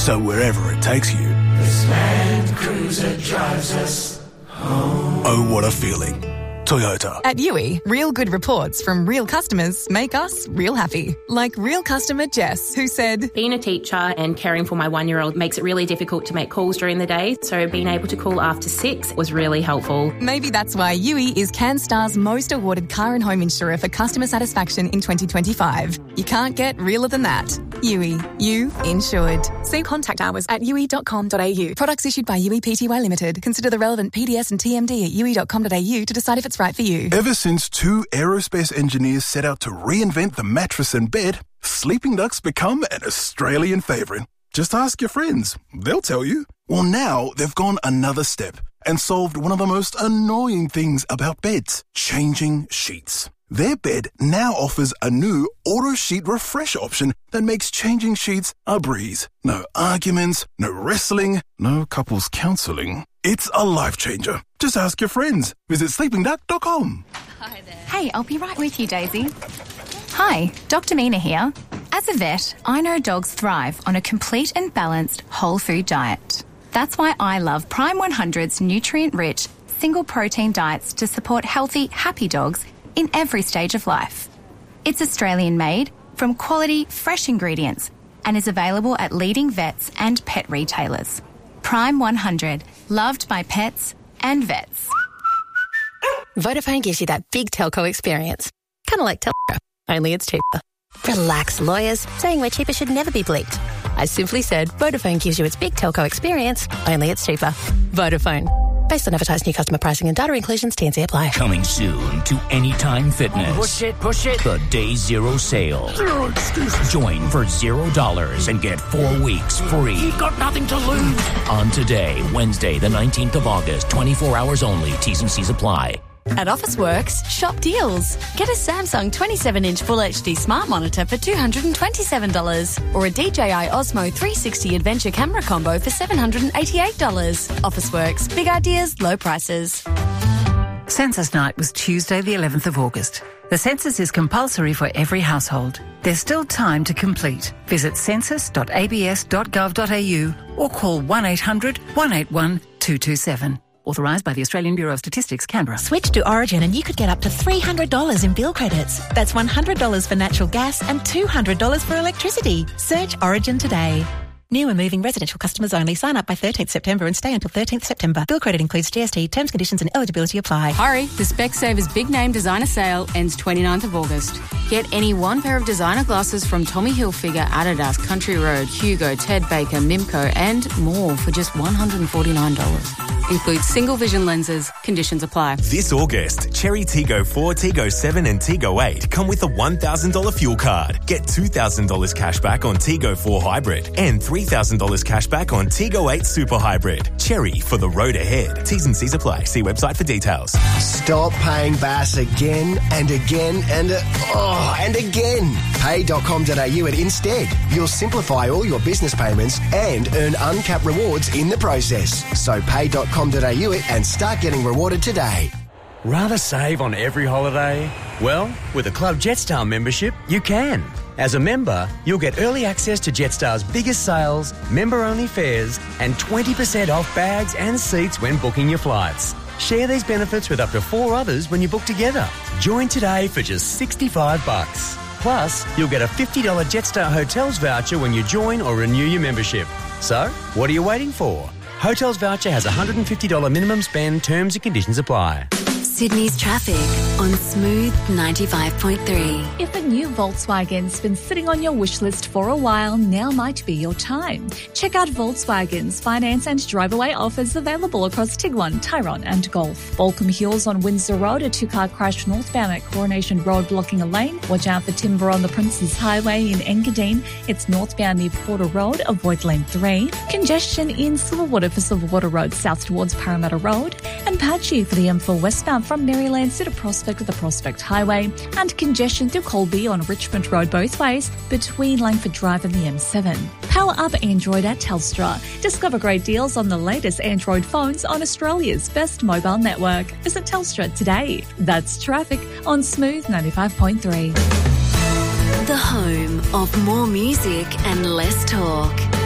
So wherever it takes you, this Land Cruiser drives us home. Oh, what a feeling. Toyota. At Yui, real good reports from real customers make us real happy. Like real customer Jess, who said, being a teacher and caring for my 1-year-old makes it really difficult to make calls during the day, so being able to call after 6 was really helpful. Maybe that's why Yui is CanStar's most awarded car and home insurer for customer satisfaction in 2025. You can't get realer than that. Yui, you insured. See contact hours at yui.com.au. Products issued by Yui Pty Limited. Consider the relevant PDS and TMD at yui.com.au to decide if it's right for you. Ever since 2 aerospace engineers set out to reinvent the mattress and bed, sleeping ducks become an Australian favourite. Just ask your friends. They'll tell you. Well, now they've gone another step and solved one of the most annoying things about beds, changing sheets. Their bed now offers a new auto sheet refresh option that makes changing sheets a breeze. No arguments, no wrestling, no couples counselling. It's a life changer. Just ask your friends. Visit sleepingduck.com. Hi there. Hey, I'll be right with you, Daisy. Hi, Dr. Mina here. As a vet, I know dogs thrive on a complete and balanced whole food diet. That's why I love Prime 100's nutrient-rich, single-protein diets to support healthy, happy dogs in every stage of life. It's Australian-made, from quality, fresh ingredients, and is available at leading vets and pet retailers. Prime 100, loved by pets and vets. Vodafone gives you that big telco experience. Kind of like Telstra, only it's cheaper. Relax, lawyers. Saying we're cheaper should never be bleeped. I simply said Vodafone gives you its big telco experience, only it's cheaper. Vodafone. Based on advertised new customer pricing and data inclusions, T&C apply. Coming soon to Anytime Fitness. Push it. The Day Zero sale. Zero excuses. Join for $0 and get 4 weeks free. You've got nothing to lose. On today, Wednesday, the 19th of August, 24 hours only. T's and C's apply. At Officeworks, shop deals. Get a Samsung 27-inch Full HD Smart Monitor for $227 or a DJI Osmo 360 Adventure Camera Combo for $788. Officeworks. Big ideas, low prices. Census night was Tuesday the 11th of August. The census is compulsory for every household. There's still time to complete. Visit census.abs.gov.au or call 1800 181 227. Authorised by the Australian Bureau of Statistics, Canberra. Switch to Origin and you could get up to $300 in bill credits. That's $100 for natural gas and $200 for electricity. Search Origin today. New and moving residential customers only. Sign up by 13th September and stay until 13th September. Bill credit includes GST. Terms, conditions and eligibility apply. Hurry, the Specsavers Big Name Designer Sale ends 29th of August. Get any one pair of designer glasses from Tommy Hilfiger, Adidas, Country Road, Hugo, Ted Baker, Mimco and more for just $149. Includes single vision lenses. Conditions apply. This August, Cherry Tiggo 4, Tiggo 7 and Tiggo 8 come with a $1,000 fuel card. Get $2,000 cash back on Tiggo 4 Hybrid and $3,000 cash back on Tiggo 8 Super Hybrid. Cherry for the road ahead. T's and C's apply. See website for details. Stop paying Bass again and again and again. Pay.com.au at Instead. You'll simplify all your business payments and earn uncapped rewards in the process. So pay.com.au and start getting rewarded today. Rather save on every holiday? Well, with a Club Jetstar membership, you can. As a member, you'll get early access to Jetstar's biggest sales, member-only fares, and 20% off bags and seats when booking your flights. Share these benefits with up to 4 others when you book together. Join today for just $65. Plus, you'll get a $50 Jetstar Hotels voucher when you join or renew your membership. So, what are you waiting for? Hotels voucher has $150 minimum spend. Terms and conditions apply. Sydney's traffic on Smooth 95.3. If a new Volkswagen's been sitting on your wish list for a while, now might be your time. Check out Volkswagen's finance and drive-away offers available across Tiguan, Tyrone and Golf. Balcombe Hills on Windsor Road, a 2-car crash northbound at Coronation Road blocking a lane. Watch out for timber on the Princes Highway in Engadine. It's northbound near Porter Road, avoid lane 3. Congestion in Silverwater for Silverwater Road south towards Parramatta Road. And patchy for the M4 westbound from Maryland to Prospect with the Prospect Highway, and congestion through Colby on Richmond Road both ways between Langford Drive and the M7. Power up Android at Telstra. Discover great deals on the latest Android phones on Australia's best mobile network. Visit Telstra today. That's traffic on Smooth 95.3. The home of more music and less talk.